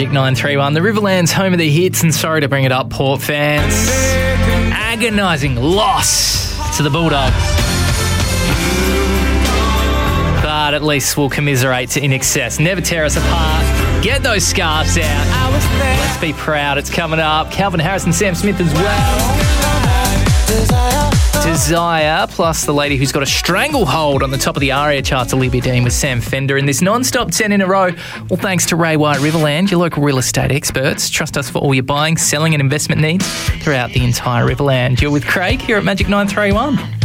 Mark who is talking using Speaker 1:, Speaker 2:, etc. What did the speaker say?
Speaker 1: Magic 931, the Riverland's home of the hits, and sorry to bring it up, Port fans. Agonising loss to the Bulldogs. But at least we'll commiserate to In Excess. Never tear us apart. Get those scarves out. Let's be proud. It's coming up. Calvin Harris and Sam Smith as well. Desire, plus the lady who's got a stranglehold on the top of the ARIA charts, Olivia Dean with Sam Fender in this non-stop 10 in a row. Well, thanks to Ray White Riverland, your local real estate experts. Trust us for all your buying, selling and investment needs throughout the entire Riverland. You're with Craig here at Magic 931.